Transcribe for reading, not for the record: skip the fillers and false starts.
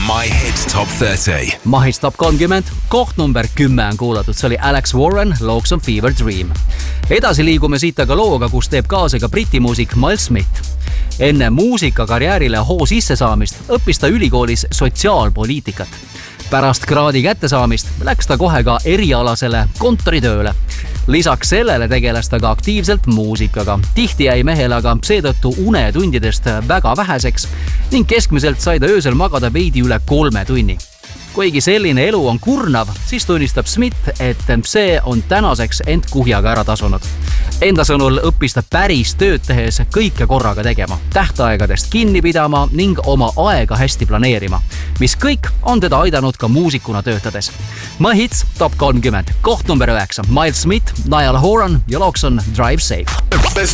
My Hit Top 30. My Hit Top 30, koht number 10 on kuulatud. See oli Alex Warren, Looks on Fever Dream. Edasi liigume siit aga looga, kus teeb kaasa ka britimuusik Miles Smith. Enne muusikakarjäärile hoo sisse saamist õppis ta ülikoolis sotsiaalpoliitikat. Pärast kraadi kättesaamist läks ta kohe ka erialasele kontoritööle. Lisaks sellele tegeles ta ka aktiivselt muusikaga. Tihti jäi mehel aga seetõttu unetundidest väga väheseks ning keskmiselt sai ta öösel magada veidi üle 3 tunni. Kuigi selline elu on kurnav, siis tunnistab Smith, et see on tänaseks end kuhjaga ära tasunud. Enda sõnul õppis ta päris tööd tehes kõike korraga tegema, tähtaegadest kinni pidama ning oma aega hästi planeerima, mis kõik on teda aidanud ka muusikuna töötades. My Hits Top 30, koht number 9, Miles Smith, Niall Horan ja Looks on Drive Safe.